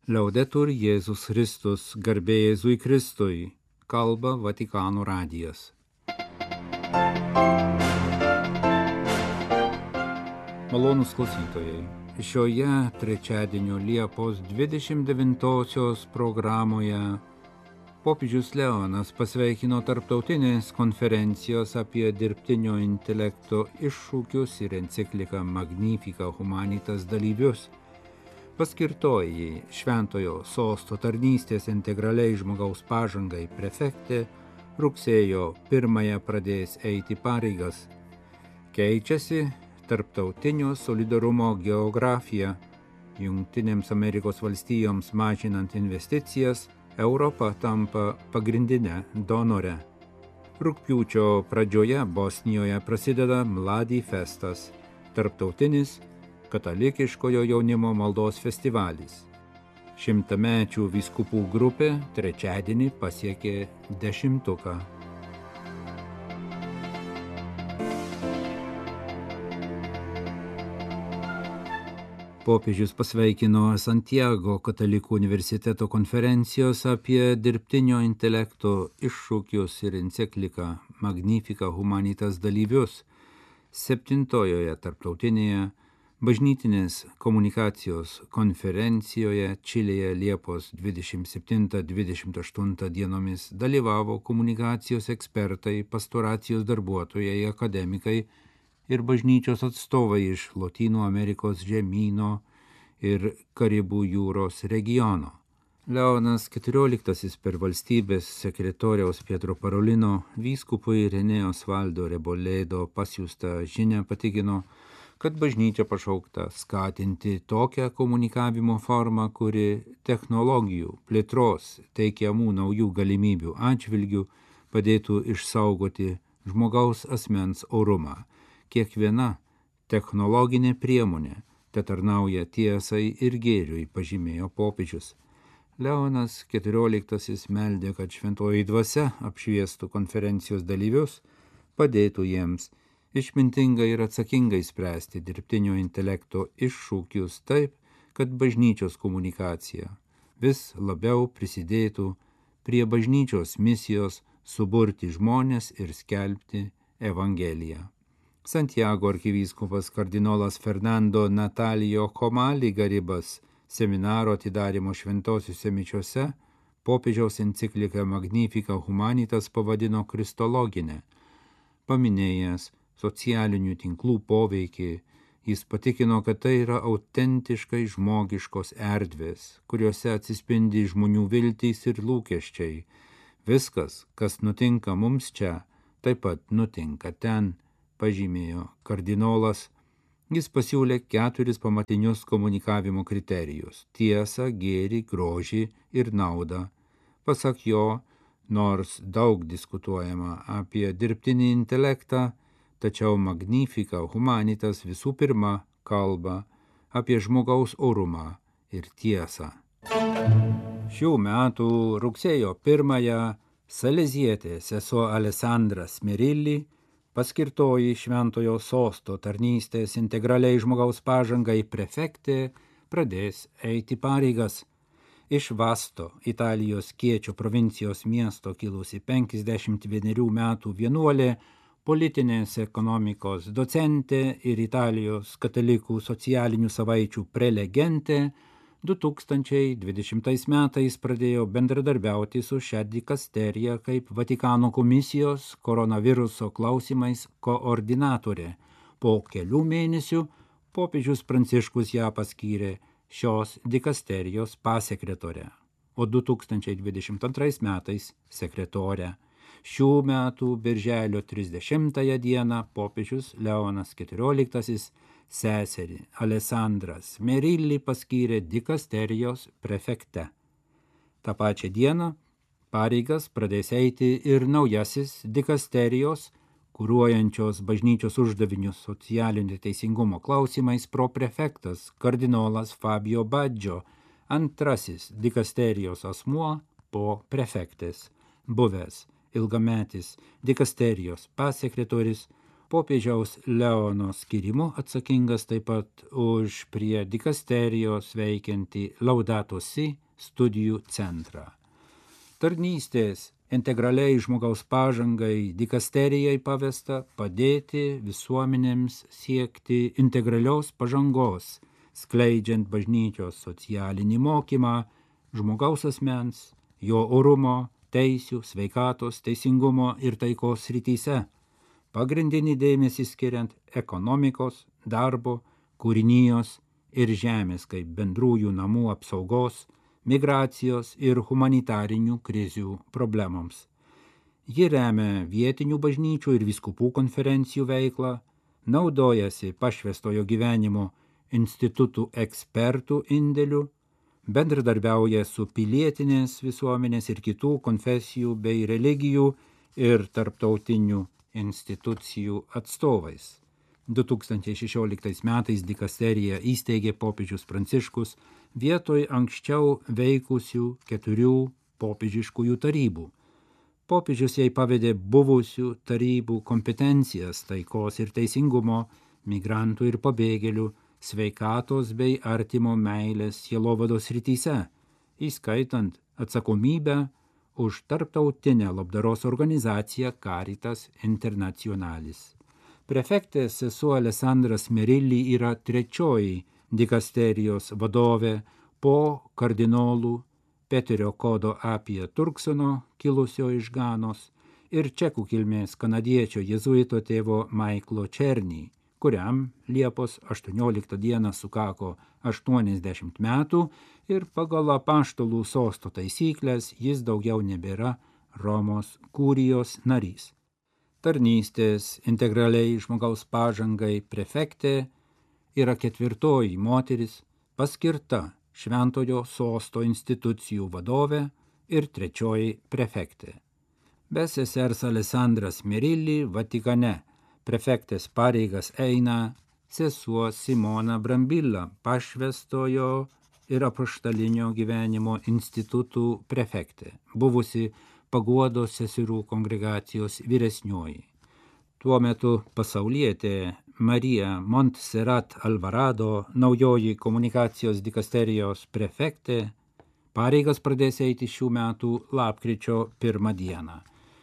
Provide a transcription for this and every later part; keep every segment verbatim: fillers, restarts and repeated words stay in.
Liaudetur Jėzus Kristus, garbė Jėzui Kristui, kalba Vatikano radijas. Malonūs klausytojai, šioje trečiadienio Liepos dvidešimt devintosios programoje popiežius Leonas pasveikino tarptautinės konferencijos apie dirbtinio intelekto iššūkius ir encikliką Magnificat Humanitas dalyvius. Paskirtoji Šventojo Sosto tarnystės integraliai žmogaus pažangai prefektė rugsėjo pirmąją pradės eiti pareigas. Keičiasi tarptautinio solidarumo geografija. Jungtinėms Amerikos valstijoms mažinant investicijas, Europa tampa pagrindinė donore. Rugpjūčio pradžioje Bosnijoje prasideda Mladi Festas, tarptautinis katalikiškojo jaunimo maldos festivalis. Šimtamečių vyskupų grupė trečiadienį pasiekė dešimtuką. Popiežius pasveikino Santiago katalikų universiteto konferencijos apie dirbtinio intelekto iššūkius ir encikliką Magnificat Humanitas dalyvius septintojoje tarptautinėje bažnytinės komunikacijos konferencijoje Čilėje Liepos dvidešimt septintą dvidešimt aštuntą dienomis dalyvavo komunikacijos ekspertai, pastoracijos darbuotojai, akademikai ir bažnyčios atstovai iš Lotynų Amerikos žemyno ir Karibų jūros regiono. Leonas keturioliktasis per valstybės sekretoriaus Pietro Parolino vyskupui Renė Osvaldo Reboledo pasiųstą žinią patikino, kad bažnyčia pašaukta skatinti tokią komunikavimo formą, kuri technologijų plėtros teikiamų naujų galimybių atžvilgių padėtų išsaugoti žmogaus asmens orumą. Kiekviena technologinė priemonė tetarnauja tiesai ir gėriui, pažymėjo popiežius. Leonas keturioliktasis meldė, kad šventoji dvasia apšviestų konferencijos dalyvius, padėtų jiems išmintingai ir atsakingai spręsti dirbtinio intelekto iššūkius taip, kad bažnyčios komunikacija vis labiau prisidėtų prie bažnyčios misijos suburti žmones ir skelbti Evangeliją. Santiago arkivyskupas kardinolas Fernando Natalijo Komali Garibas seminaro atidarymo šventosiuose mišiose popiežiaus encikliką Magnificat Humanitas pavadino kristologinę. Paminėjęs socialinių tinklų poveikį, jis patikino, kad tai yra autentiškai žmogiškos erdvės, kuriuose atsispindi žmonių viltys ir lūkesčiai. Viskas, kas nutinka mums čia, taip pat nutinka ten, pažymėjo kardinolas. Jis pasiūlė keturis pamatinius komunikavimo kriterijus – tiesą, gėrį, grožį ir naudą. Pasak jo, nors daug diskutuojama apie dirbtinį intelektą, tačiau Magnificat Humanitas visų pirma kalba apie žmogaus orumą ir tiesą. Šių metų rugsėjo pirmąją salezietė sesuo Alessandra Smerilli, paskirtoji Šventojo Sosto tarnystės integraliai žmogaus pažangai prefektė, pradės eiti pareigas. Iš Vasto, Italijos Kiečio provincijos miesto kilusi penkiasdešimt vienerių metų vienuolė, politinės ekonomikos docentė ir Italijos katalikų socialinių savaičių prelegentė, du tūkstančiai dvidešimtais metais pradėjo bendradarbiauti su šia dikasterija kaip Vatikano komisijos koronaviruso klausimais koordinatorė. Po kelių mėnesių popiežius Pranciškus ją paskyrė šios dikasterijos pasekretorę, o du tūkstančiai dvidešimt antrais metais sekretorę. Šių metų birželio trisdešimtąją dieną popiežius Leonas keturioliktasis seserį Alessandrą Smerilli paskyrė dikasterijos prefekte. Ta pačia diena pareigas pradės eiti ir naujasis dikasterijos, kuruojančios bažnyčios uždavinius socialinio teisingumo klausimais proprefektas kardinolas Fabio Baggio, antrasis dikasterijos asmuo po prefektės, buvęs ilgametis dikasterijos pasekretorius, popiežiaus Leono skirimu atsakingas taip pat už prie dikasterijos veikiantį Laudato Si studijų centrą. Tarnystės integraliai žmogaus pažangai dikasterijai pavesta padėti visuomenėms siekti integralios pažangos, skleidžiant bažnyčios socialinį mokymą žmogaus asmens, jo orumo, teisių, sveikatos, teisingumo ir taikos srityse, pagrindinį dėmesį skiriant ekonomikos, darbo, kūrinijos ir žemės kaip bendrųjų namų apsaugos, migracijos ir humanitarinių krizių problemoms. Ji remia vietinių bažnyčių ir vyskupų konferencijų veiklą, naudojasi pašvęstojo gyvenimo institutų ekspertų indėliu, bendradarbiauja su pilietinės visuomenės ir kitų konfesijų bei religijų ir tarptautinių institucijų atstovais. du tūkstančiai šešioliktais metais dikasteriją įsteigė popiežius Pranciškus vietoj anksčiau veikusių keturių popiežiškųjų tarybų. Popiežius jai pavedė buvusių tarybų kompetencijas taikos ir teisingumo, migrantų ir pabėgėlių, sveikatos bei artimo meilės sielovados srityse, įskaitant atsakomybę už tarptautinę labdaros organizaciją Caritas Internationalis. Prefektė sesuo Alessandra Smerilli yra trečioji dikasterijos vadovė po kardinolų Peterio Kodo apie Turksono, kilusio iš Ganos, ir čekų kilmės kanadiečio jėzuito tėvo Maiklo Černį, kuriam Liepos aštuonioliktą dieną sukako aštuoniasdešimt metų ir pagal apaštalų sosto taisyklės jis daugiau nebėra Romos kurijos narys. Tarnystės integraliai žmogaus pažangai prefektė yra ketvirtoji moteris paskirta Šventojo sosto institucijų vadovė ir trečioji prefektė. Be sesers Alessandra Smerilli Vatikane prefektės pareigas eina sesuo Simona Brambilla, pašvęstojo ir apaštalinio gyvenimo institutų prefektė, buvusi Paguodos seserų kongregacijos vyresnioji. Tuo metu pasaulietė Marija Montserrat Alvarado, naujoji komunikacijos dikasterijos prefektė, pareigas pradės eiti šių metų lapkričio pirmą dieną.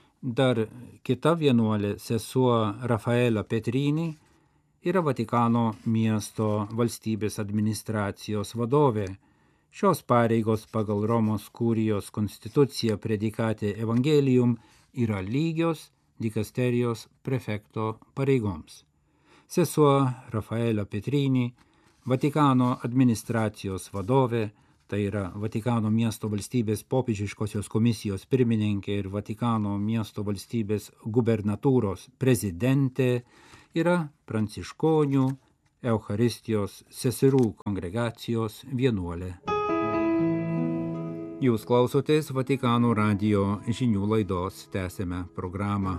Dar kita vienuolė, sesuo Rafaela Petrini, yra Vatikano miesto valstybės administracijos vadovė. Šios pareigos pagal Romos kurijos konstituciją predikatė Evangelium yra lygios dikasterijos prefekto pareigoms. Sesuo Rafaela Petrini, Vatikano administracijos vadovė, tai yra Vatikano miesto valstybės popiežiškosios komisijos pirmininkė ir Vatikano miesto valstybės gubernatūros prezidentė, yra pranciškonių Eucharistijos seserų kongregacijos vienuolė. Jūs klausotės Vatikano radijo žinių laidos, tęsėme programą.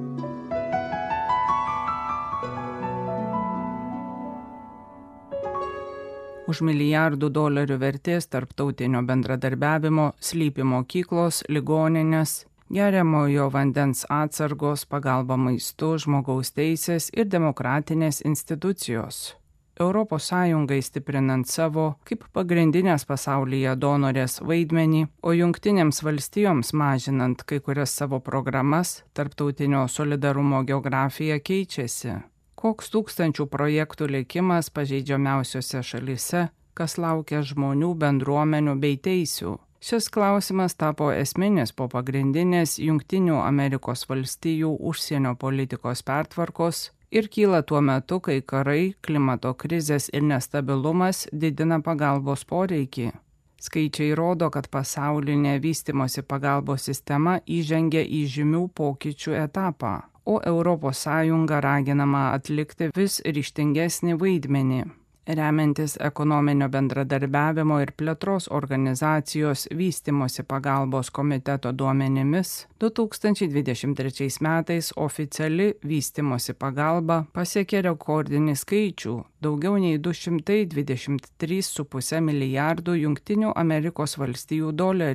Už milijardų dolerių vertės tarptautinio bendradarbiavimo slypi mokyklos, ligoninės, geriamojo vandens atsargos, pagalba maistu, žmogaus teisės ir demokratinės institucijos. Europos Sąjungai stiprinant savo kaip pagrindinės pasaulyje donorės vaidmenį, o jungtinėms valstijoms mažinant kai kurias savo programas, tarptautinio solidarumo geografija keičiasi. Koks tūkstančių projektų likimas pažeidžiamiausiose šalyse, kas laukia žmonių, bendruomenių bei teisių? Šis klausimas tapo esminis po pagrindinės Jungtinių Amerikos valstijų užsienio politikos pertvarkos ir kyla tuo metu, kai karai, klimato krizės ir nestabilumas didina pagalbos poreikį. Skaičiai rodo, kad pasaulinė vystimosi pagalbos sistema įžengia į žymių pokyčių etapą, o Europos Sąjunga raginama atlikti vis ryžtingesnį vaidmenį. Remiantis ekonominio bendradarbiavimo ir plėtros organizacijos vystimosi pagalbos komiteto duomenimis, du tūkstančiai dvidešimt trečiais metais oficiali vystimosi pagalba pasiekė rekordinį skaičių – daugiau nei du šimtai dvidešimt trys su puse milijardų Jungtinių Amerikos valstijų dolerių.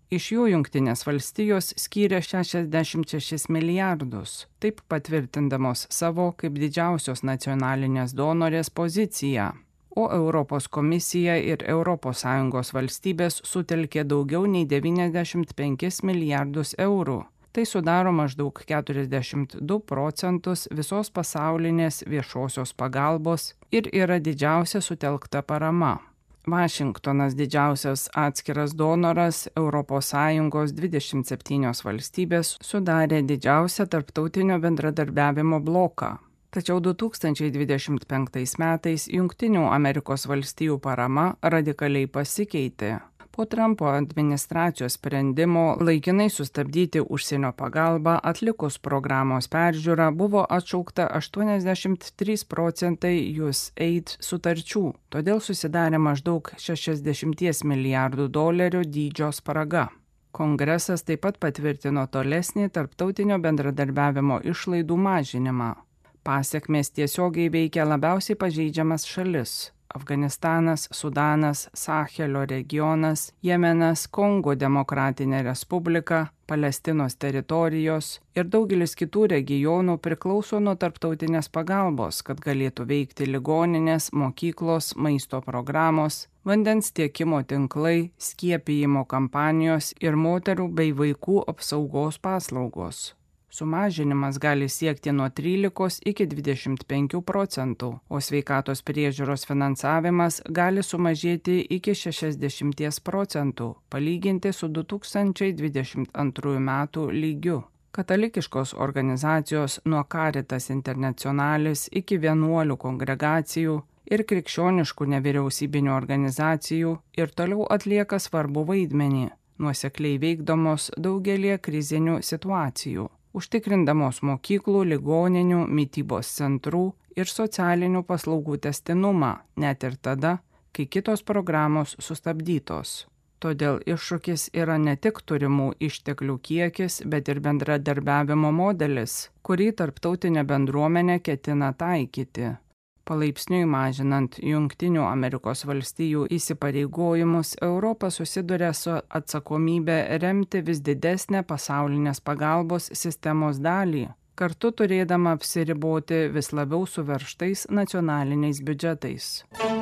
Iš jų Jungtinės valstijos skyrė šešiasdešimt šešis milijardus, taip patvirtindamos savo kaip didžiausios nacionalinės donorės poziciją. O Europos komisija ir Europos Sąjungos valstybės sutelkė daugiau nei devyniasdešimt penkis milijardus eurų. Tai sudaro maždaug keturiasdešimt du procentus visos pasaulinės viešosios pagalbos ir yra didžiausia sutelkta parama. Vašingtonas didžiausias atskiras donoras, Europos Sąjungos dvidešimt septynios valstybės sudarė didžiausią tarptautinio bendradarbiavimo bloką. Tačiau du tūkstančiai dvidešimt penktais metais Jungtinių Amerikos valstijų parama radikaliai pasikeitė. Po Trumpo administracijos sprendimo laikinai sustabdyti užsienio pagalbą atlikus programos peržiūrą buvo atšaukta aštuoniasdešimt trys procentai U S A I D sutarčių, todėl susidarė maždaug šešiasdešimt milijardų dolerių dydžio spraga. Kongresas taip pat patvirtino tolesnį tarptautinio bendradarbiavimo išlaidų mažinimą. Pasekmės tiesiogiai veikia labiausiai pažeidžiamas šalis. Afganistanas, Sudanas, Sahelio regionas, Jemenas, Kongo Demokratinė Respublika, Palestinos teritorijos ir daugelis kitų regionų priklauso nuo tarptautinės pagalbos, kad galėtų veikti ligoninės, mokyklos, maisto programos, vandens tiekimo tinklai, skiepijimo kampanijos ir moterų bei vaikų apsaugos paslaugos. Sumažinimas gali siekti nuo trylikos iki dvidešimt penkių procentų, o sveikatos priežiūros finansavimas gali sumažėti iki šešiasdešimt procentų, palyginti su du tūkstančiai dvidešimt antrųjų metų lygiu. Katalikiškos organizacijos nuo Caritas Internationalis iki vienuolių kongregacijų ir krikščioniškų nevyriausybinių organizacijų ir toliau atlieka svarbų vaidmenį, nuosekliai veikdamos daugelie krizinių situacijų, užtikrindamos mokyklų, ligoninių, mitybos centrų ir socialinių paslaugų tęstinumą, net ir tada, kai kitos programos sustabdytos. Todėl iššūkis yra ne tik turimų išteklių kiekis, bet ir bendradarbiavimo modelis, kurį tarptautinė bendruomenė ketina taikyti. Palaipsniui mažinant Jungtinių Amerikos valstijų įsipareigojimus, Europa susiduria su atsakomybė remti vis didesnę pasaulinės pagalbos sistemos dalį, kartu turėdama apsiriboti vis labiau suveržtais nacionaliniais biudžetais.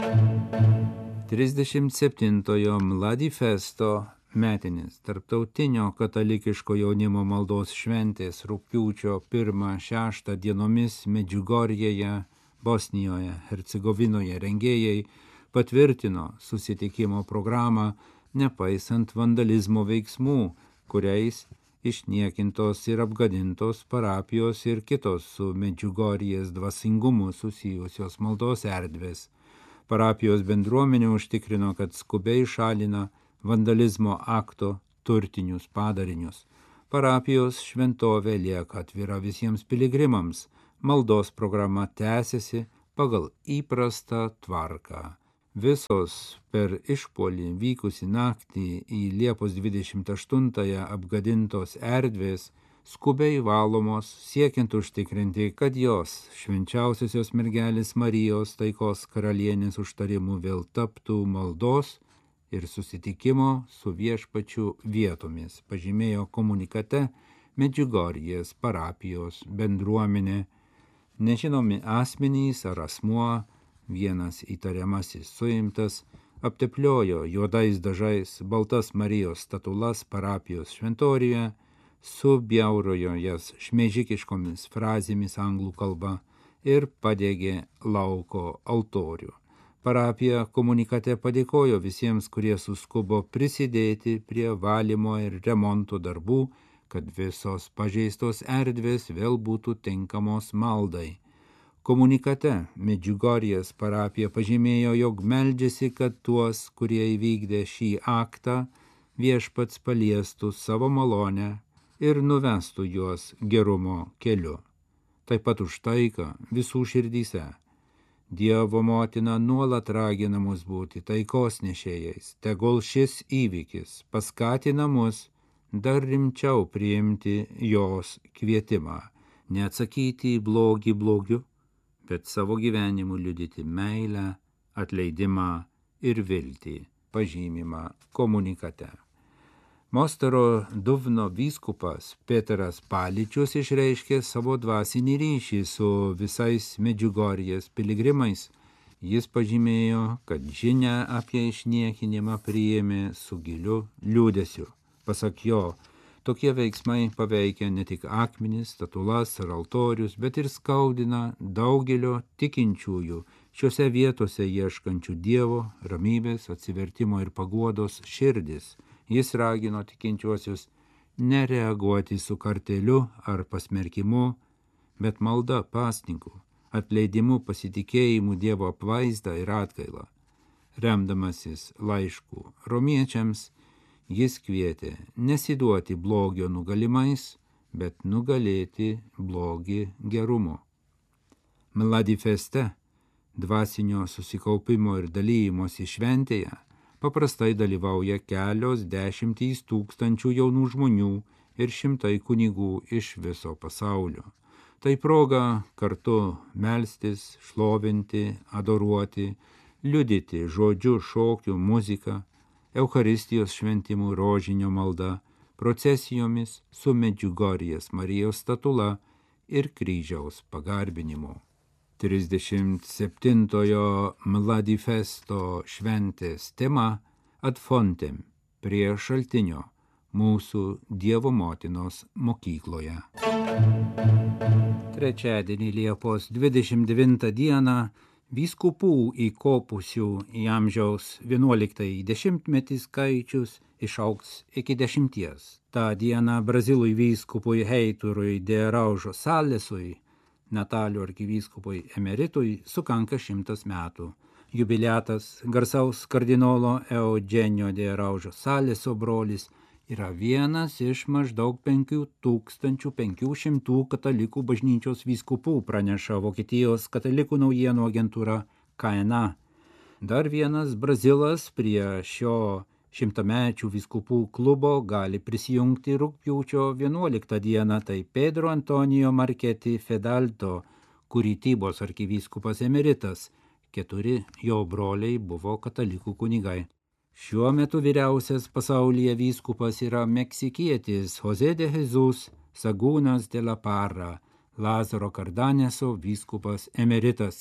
trisdešimt septintojo Mladifesto metinis tarptautinio katalikiško jaunimo maldos šventės rugpjūčio pirmą šeštą dienomis Medžiugorjėje, Bosnijoje, Hercegovinoje rengėjai patvirtino susitikimo programą, nepaisant vandalizmo veiksmų, kuriais išniekintos ir apgadintos parapijos ir kitos su Medžiugorjės dvasingumu susijusios maldos erdvės. Parapijos bendruomenė užtikrino, kad skubiai šalina vandalizmo akto turtinius padarinius. Parapijos šventovė lieka atvira visiems piligrimams. Maldos programa tęsiasi pagal įprastą tvarką. Visos per išpuolį vykusi naktį į Liepos dvidešimt aštuntąją apgadintos erdvės skubiai valomos, siekiant užtikrinti, kad jos švenčiausiosios mergelės Marijos taikos karalienės užtarimų vėl taptų maldos ir susitikimo su viešpačiu vietomis, pažymėjo komunikate Medžiugorjės parapijos bendruomenė. Nežinomi asmenys ar asmuo, vienas įtariamasis suimtas, aptepliojo juodais dažais baltas Marijos statulas parapijos šventoriuje, subjaurojo jas šmeižikiškomis frazėmis anglų kalba ir padegė lauko altorių. Parapija komunikate padėkojo visiems, kurie suskubo prisidėti prie valymo ir remonto darbų, kad visos pažeistos erdvės vėl būtų tinkamos maldai. Komunikate Medžiugorjės parapija pažymėjo, jog meldžiasi, kad tuos, kurie įvykdė šį aktą, viešpats paliestų savo malonę ir nuvestų juos gerumo keliu. Taip pat už taiką visų širdyse. Dievo motina nuolat ragina mus būti taikos nešėjais, tegul šis įvykis paskatina mus dar rimčiau priimti jos kvietimą, neatsakyti į blogį blogiu, bet savo gyvenimu liudyti meilę, atleidimą ir viltį, pažymimą komunikate. Mostaro Duvno vyskupas Petras Paličius išreiškė savo dvasinį ryšį su visais Medžiugorjės piligrimais. Jis pažymėjo, kad žinią apie išniekinimą priėmė su giliu liūdesiu. Pasak jo, tokie veiksmai paveikia ne tik akmenis, statulas ar altorius, bet ir skaudina daugelio tikinčiųjų šiuose vietose ieškančių Dievo, ramybės, atsivertimo ir paguodos širdis. Jis ragino tikinčiuosius nereaguoti su karteliu ar pasmerkimu, bet malda, pasninku, atleidimu, pasitikėjimu Dievo apvaizdą ir atgailą. Remdamasis laiškų romiečiams, jis kvietė nesiduoti blogio nugalimais, bet nugalėti blogį gerumu. Mladifeste, dvasinio susikaupimo ir dalymosi šventėje, paprastai dalyvauja kelios dešimtys tūkstančių jaunų žmonių ir šimtai kunigų iš viso pasaulio. Tai proga kartu melstis, šlovinti, adoruoti, liudyti žodžiu, šokiu, muzika, Eucharistijos šventimų, rožinio malda, procesijomis su Medžiugorjės Marijos statula ir kryžiaus pagarbinimu. trisdešimt septintojo Mladifesto šventės tema Ad fontem, prie šaltinio, mūsų Dievo motinos mokykloje. Trečiadienį Liepos dvidešimt devintą dieną vyskupų įkopusių į amžiaus vienuoliktąjį dešimtmetį skaičius išaugs iki dešimties. Ta diena Brazilui vyskupui Heiturui de Araujo Salesui, Natalio arkivyskupui emeritui, sukanka šimtas metų. Jubiliatas garsaus kardinolo Eugenio de Araujo Saleso brolis yra vienas iš maždaug penkių tūkstančių penkių šimtų katalikų bažnyčios vyskupų, praneša Vokietijos katalikų naujienų agentūra K N A. Dar vienas Brazilas prie šio šimtamečių vyskupų klubo gali prisijungti rugpjūčio vienuoliktą dieną, tai Pedro Antonijo Marketi Fedalto, Kuritybos arkivyskupas emeritas. Keturi jo broliai buvo katalikų kunigai. Šiuo metu vyriausias pasaulyje vyskupas yra meksikietis José de Jesús Sagūnas de la Parra, Lázaro Kardaneso vyskupas emeritas.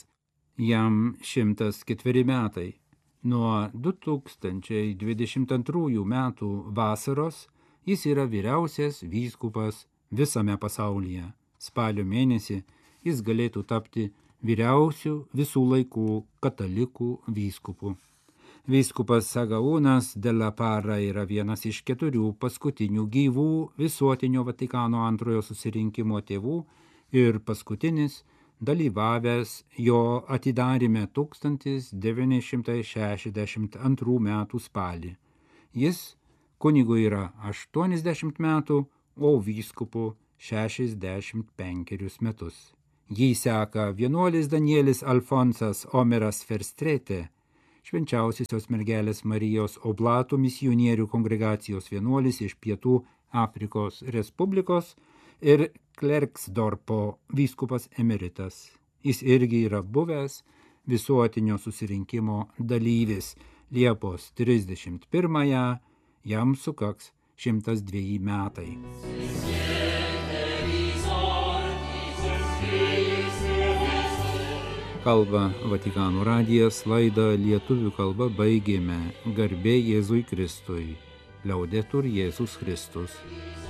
Jam šimtas ketveri metai. Nuo du tūkstančiai dvidešimt antrųjų metų vasaros jis yra vyriausias vyskupas visame pasaulyje. Spalio mėnesį jis galėtų tapti vyriausių visų laikų katalikų vyskupu. Vyskupas Sagaunas de la Parra yra vienas iš keturių paskutinių gyvų visuotinio Vatikano antrojo susirinkimo tėvų ir paskutinis dalyvavęs jo atidaryme tūkstantis devyni šimtai šešiasdešimt antrų metų spalį. Jis kunigui yra aštuoniasdešimt metų, o vyskupu šešiasdešimt penkerius metus. Jį seka vienuolis Danielis Alfonsas Omeras Ferstrete, švenčiausiosios mergelės Marijos Oblatų misionierių kongregacijos vienuolis iš Pietų Afrikos Respublikos ir Klerksdorpo vyskupas emeritas. Jis irgi yra buvęs visuotinio susirinkimo dalyvis. Liepos trisdešimt pirmąją jam sukaks šimtas dveji metai. Kalba Vatikano radijas, laidą lietuvių kalba baigėme. Garbė Jėzui Kristui. Liaudetur Jėzus Kristus.